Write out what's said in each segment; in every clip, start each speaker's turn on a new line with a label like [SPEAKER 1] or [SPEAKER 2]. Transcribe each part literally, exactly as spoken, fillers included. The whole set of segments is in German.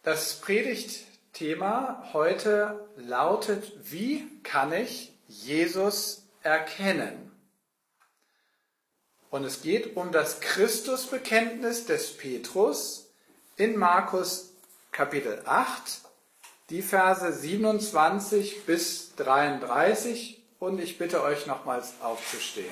[SPEAKER 1] Das Predigtthema heute lautet: Wie kann ich Jesus erkennen? Und es geht um das Christusbekenntnis des Petrus in Markus Kapitel acht, die Verse siebenundzwanzig bis dreiunddreißig. Und ich bitte euch nochmals aufzustehen.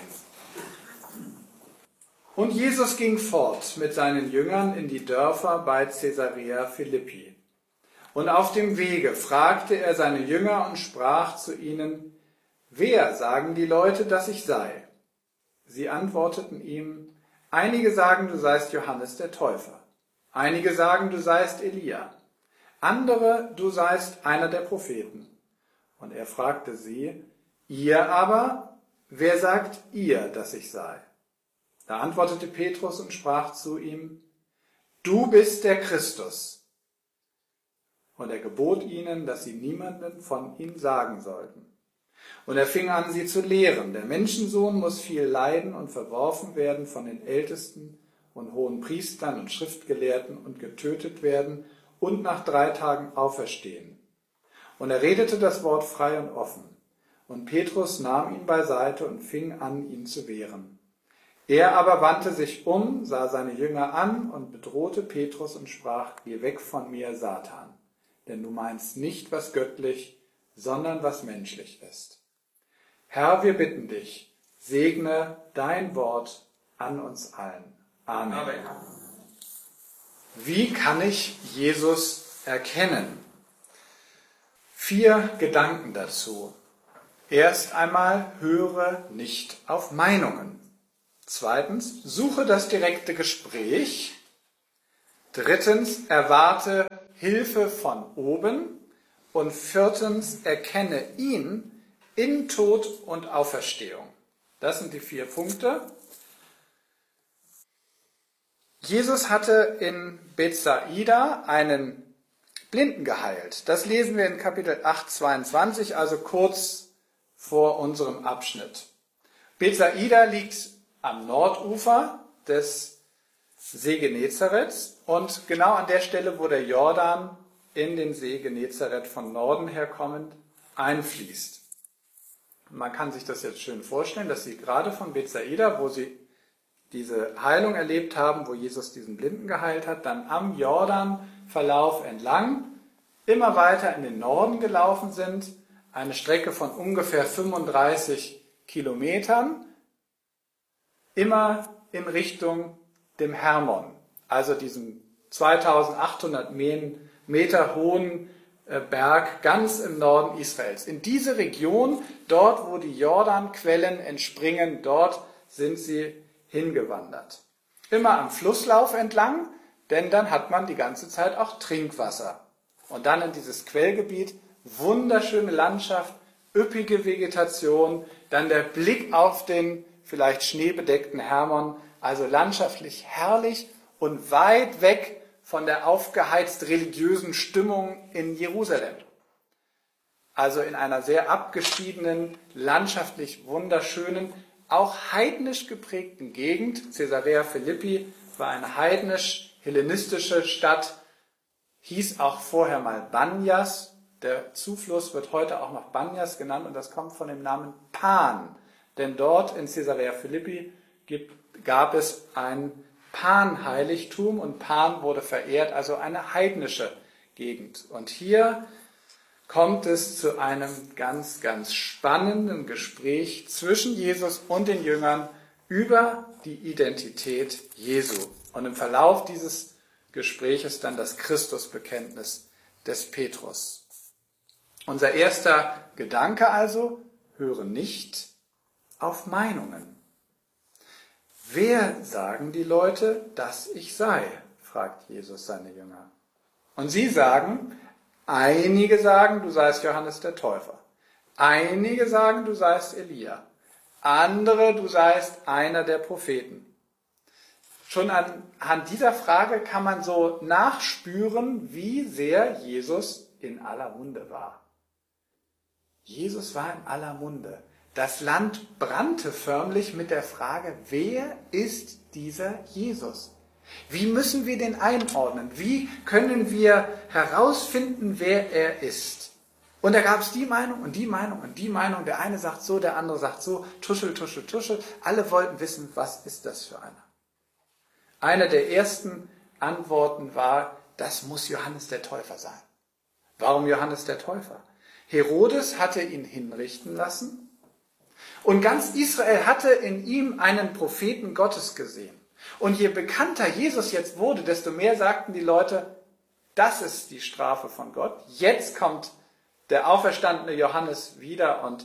[SPEAKER 1] Und Jesus ging fort mit seinen Jüngern in die Dörfer bei Caesarea Philippi. Und auf dem Wege fragte er seine Jünger und sprach zu ihnen: Wer sagen die Leute, dass ich sei? Sie antworteten ihm: Einige sagen, du seist Johannes der Täufer. Einige sagen, du seist Elia. Andere, du seist einer der Propheten. Und er fragte sie: Ihr aber, wer sagt ihr, dass ich sei? Da antwortete Petrus und sprach zu ihm: Du bist der Christus. Und er gebot ihnen, dass sie niemanden von ihm sagen sollten. Und er fing an, sie zu lehren: Der Menschensohn muss viel leiden und verworfen werden von den Ältesten und hohen Priestern und Schriftgelehrten und getötet werden und nach drei Tagen auferstehen. Und er redete das Wort frei und offen. Und Petrus nahm ihn beiseite und fing an, ihn zu wehren. Er aber wandte sich um, sah seine Jünger an und bedrohte Petrus und sprach: Geh weg von mir, Satan, denn du meinst nicht, was göttlich, sondern was menschlich ist. Herr, wir bitten dich, segne dein Wort an uns allen. Amen. Amen. Wie kann ich Jesus erkennen? Vier Gedanken dazu. Erst einmal, höre nicht auf Meinungen. Zweitens, suche das direkte Gespräch. Drittens, erwarte Hilfe von oben. Und viertens, erkenne ihn in Tod und Auferstehung. Das sind die vier Punkte. Jesus hatte in Bethsaida einen Blinden geheilt. Das lesen wir in Kapitel acht, zweiundzwanzig, also kurz vor unserem Abschnitt. Bethsaida liegt am Nordufer des See Genezareth und genau an der Stelle, wo der Jordan in den See Genezareth von Norden her kommend einfließt. Man kann sich das jetzt schön vorstellen, dass sie gerade von Bethsaida, wo sie diese Heilung erlebt haben, wo Jesus diesen Blinden geheilt hat, dann am Jordanverlauf entlang immer weiter in den Norden gelaufen sind, eine Strecke von ungefähr fünfunddreißig Kilometern, immer in Richtung dem Hermon, also diesem zweitausendachthundert Meter hohen Berg ganz im Norden Israels. In diese Region, dort wo die Jordanquellen entspringen, dort sind sie hingewandert. Immer am Flusslauf entlang, denn dann hat man die ganze Zeit auch Trinkwasser. Und dann in dieses Quellgebiet, wunderschöne Landschaft, üppige Vegetation, dann der Blick auf den vielleicht schneebedeckten Hermon, also landschaftlich herrlich und weit weg von der aufgeheizt religiösen Stimmung in Jerusalem. Also in einer sehr abgeschiedenen, landschaftlich wunderschönen, auch heidnisch geprägten Gegend. Caesarea Philippi war eine heidnisch-hellenistische Stadt, hieß auch vorher mal Banyas. Der Zufluss wird heute auch noch Banyas genannt und das kommt von dem Namen Pan. Denn dort in Caesarea Philippi gibt, gab es ein Pan-Heiligtum und Pan wurde verehrt, also eine heidnische Gegend. Und hier kommt es zu einem ganz, ganz spannenden Gespräch zwischen Jesus und den Jüngern über die Identität Jesu. Und im Verlauf dieses Gespräches dann das Christusbekenntnis des Petrus. Unser erster Gedanke also: höre nicht auf Meinungen. Wer sagen die Leute, dass ich sei? Fragt Jesus seine Jünger. Und sie sagen: Einige sagen, du seist Johannes der Täufer. Einige sagen, du seist Elia. Andere, du seist einer der Propheten. Schon anhand dieser Frage kann man so nachspüren, wie sehr Jesus in aller Munde war. Jesus war in aller Munde. Das Land brannte förmlich mit der Frage: Wer ist dieser Jesus? Wie müssen wir den einordnen? Wie können wir herausfinden, wer er ist? Und da gab es die Meinung und die Meinung und die Meinung. Der eine sagt so, der andere sagt so. Tuschel, tuschel, tuschel. Alle wollten wissen, was ist das für einer? Eine der ersten Antworten war, das muss Johannes der Täufer sein. Warum Johannes der Täufer? Herodes hatte ihn hinrichten lassen und ganz Israel hatte in ihm einen Propheten Gottes gesehen. Und je bekannter Jesus jetzt wurde, desto mehr sagten die Leute, das ist die Strafe von Gott. Jetzt kommt der auferstandene Johannes wieder und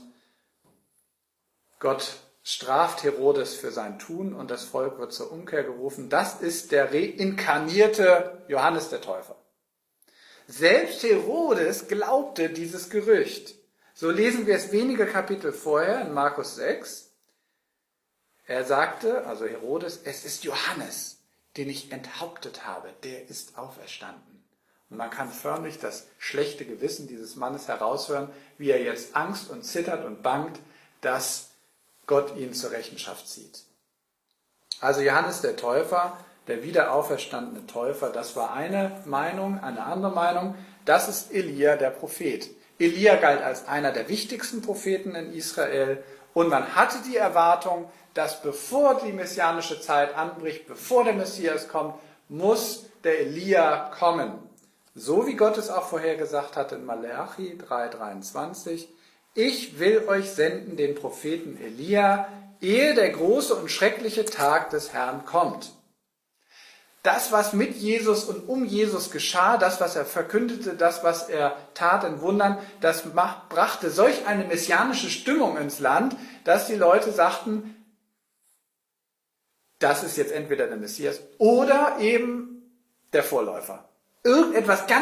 [SPEAKER 1] Gott straft Herodes für sein Tun und das Volk wird zur Umkehr gerufen. Das ist der reinkarnierte Johannes der Täufer. Selbst Herodes glaubte dieses Gerücht. So lesen wir es wenige Kapitel vorher in Markus sechs. Er sagte, also Herodes, es ist Johannes, den ich enthauptet habe, der ist auferstanden. Und man kann förmlich das schlechte Gewissen dieses Mannes heraushören, wie er jetzt Angst und zittert und bangt, dass Gott ihn zur Rechenschaft zieht. Also Johannes der Täufer, der wiederauferstandene Täufer, das war eine Meinung. Eine andere Meinung, das ist Elia, der Prophet. Elia galt als einer der wichtigsten Propheten in Israel und man hatte die Erwartung, dass bevor die messianische Zeit anbricht, bevor der Messias kommt, muss der Elia kommen. So wie Gott es auch vorhergesagt hat in Malachi drei dreiundzwanzig. Ich will euch senden den Propheten Elia, ehe der große und schreckliche Tag des Herrn kommt. Das, was mit Jesus und um Jesus geschah, das, was er verkündete, das, was er tat in Wundern, das brachte solch eine messianische Stimmung ins Land, dass die Leute sagten, das ist jetzt entweder der Messias oder eben der Vorläufer. Irgendetwas ganz